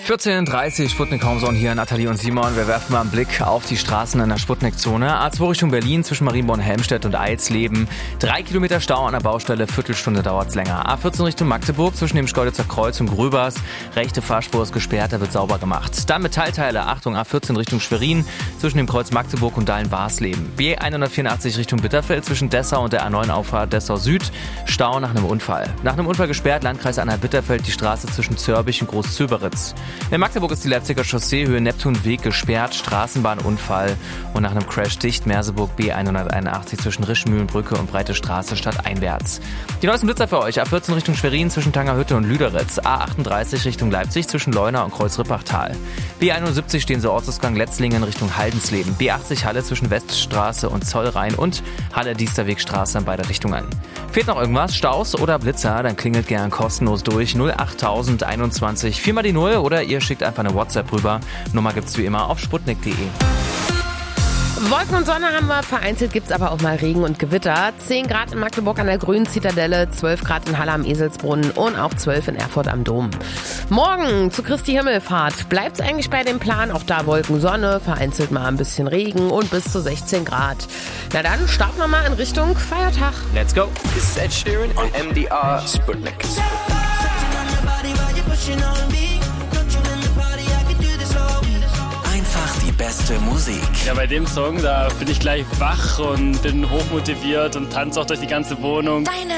14:30 Sputnik Homezone hier, Nathalie und Simon. Wir werfen mal einen Blick auf die Straßen in der Sputnik-Zone. A2 Richtung Berlin zwischen Marienborn, Helmstedt und Eisleben. 3 Kilometer Stau an der Baustelle, Viertelstunde dauert's länger. A14 Richtung Magdeburg zwischen dem Schkeuditzer Kreuz und Gröbers. Rechte Fahrspur ist gesperrt, da wird sauber gemacht. Dann Metallteile, Achtung, A14 Richtung Schwerin zwischen dem Kreuz Magdeburg und Dahlen-Warsleben. B184 Richtung Bitterfeld zwischen Dessau und der A9-Auffahrt Dessau Süd. Stau nach einem Unfall. Nach einem Unfall gesperrt, Landkreis Anhalt-Bitterfeld, die Straße zwischen Zörbich und Großzöberitz. In Magdeburg ist die Leipziger Chaussee Höhe Neptunweg gesperrt, Straßenbahnunfall und nach einem Crash dicht Merseburg B181 zwischen Rischmühlenbrücke und Breite Straße stadteinwärts. Die neuesten Blitzer für euch, A14 Richtung Schwerin zwischen Tangerhütte und Lüderitz, A38 Richtung Leipzig zwischen Leuna und Kreuz-Rippachtal. B71 stehen so Ortsausgang Letzlingen Richtung Haldensleben, B80 Halle zwischen Weststraße und Zollrhein und Halle-Diesterwegstraße in beide Richtungen. Fehlt noch irgendwas, Staus oder Blitzer, dann klingelt gern kostenlos durch 08021 4 mal die 0 oder ihr schickt einfach eine WhatsApp rüber. Nummer gibt's wie immer auf sputnik.de. Wolken und Sonne haben wir, vereinzelt gibt's aber auch mal Regen und Gewitter. 10 Grad in Magdeburg an der Grünen Zitadelle, 12 Grad in Halle am Eselsbrunnen und auch 12 in Erfurt am Dom. Morgen zu Christi Himmelfahrt bleibt's eigentlich bei dem Plan, auch da Wolken, Sonne, vereinzelt mal ein bisschen Regen und bis zu 16 Grad. Na dann starten wir mal in Richtung Feiertag. Let's go! This is Ed Sheeran on MDR Sputnik. Einfach die beste Musik. Ja, bei dem Song, da bin ich gleich wach und bin hochmotiviert und tanze auch durch die ganze Wohnung. Deine